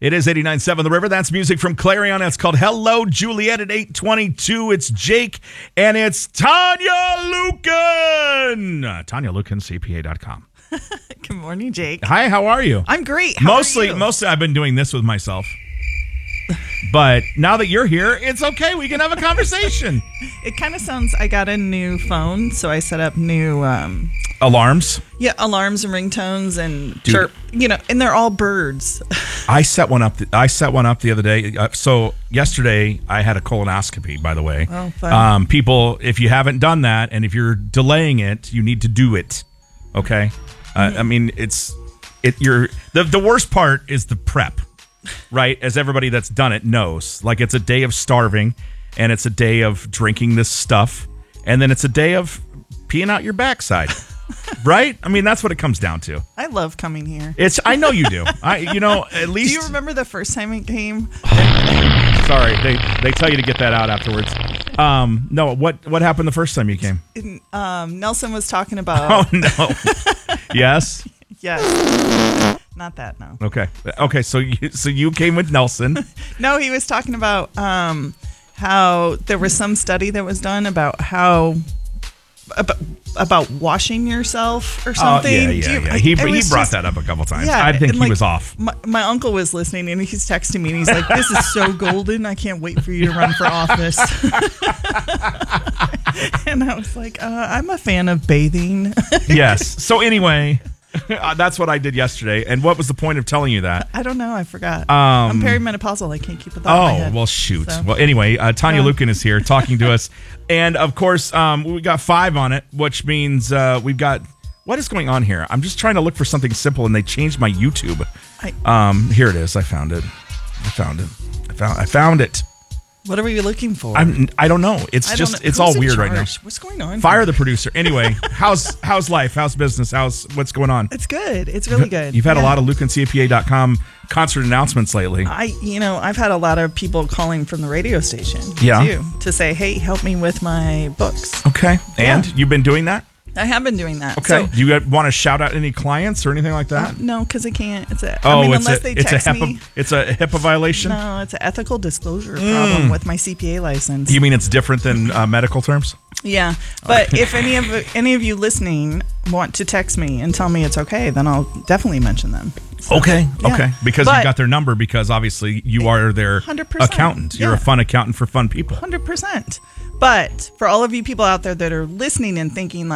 It is 89.7 The River. That's music from Clarion. It's called Hello, Juliet at 8:22. It's Jake, and it's Tanya Lukin. Tanya Lukin, CPA.com. Good morning, Jake. Hi, how are you? I'm great. How are you? Mostly I've been doing this with myself. But now that you're here, it's okay. We can have a conversation. It kind of sounds, I got a new phone, so I set up new... Alarms? Yeah, alarms and ringtones and chirp, and they're all birds. I set one up the other day. So yesterday I had a colonoscopy, by the way. Oh, fun. People, if you haven't done that and if you're delaying it, you need to do it. Okay? I mean, the worst part is the prep, right? As everybody that's done it knows. Like, it's a day of starving, and it's a day of drinking this stuff, and then it's a day of peeing out your backside. Right? I mean, that's what it comes down to. I love coming here. I know you do. At least. Do you remember the first time it came? Sorry, they tell you to get that out afterwards. No, what happened the first time you came? Nelson was talking about. Oh no. Yes. Yes. Not that, no. Okay. So you came with Nelson. No, he was talking about how there was some study that was done about about washing yourself or something. Yeah. He brought that up a couple times. Yeah, I think he was off. My uncle was listening, and he's texting me, and he's like, "This is so golden. I can't wait for you to run for office." And I was like, "I'm a fan of bathing." Yes. So anyway, that's what I did yesterday. And what was the point of telling you that? I don't know. I forgot. I'm perimenopausal. I can't keep it out of my head. Well, shoot. So. Well, anyway, Tanya Lukin is here talking to us. And, of course, we got 5 on it, which means we've got... What is going on here? I'm just trying to look for something simple, and they changed my YouTube. Here it is. I found it. I found it. What are we looking for? I don't know. It's all weird right now. What's going on? Fire the producer. Anyway, how's life? How's business? What's going on? It's good. It's really good. You've had a lot of LukinCPA.com concert announcements lately. I've had a lot of people calling from the radio station too, to say, "Hey, help me with my books." Okay. And you've been doing that? I have been doing that. Okay. So, do you want to shout out any clients or anything like that? No, because I can't. Unless they text me. It's a HIPAA violation? No, it's an ethical disclosure problem with my CPA license. You mean it's different than medical terms? Yeah. But if any of you listening want to text me and tell me it's okay, then I'll definitely mention them. So, okay. Yeah. Okay. Because you got their number, because obviously you are their 100%, accountant. You're a fun accountant for fun people. 100%. But for all of you people out there that are listening and thinking, like,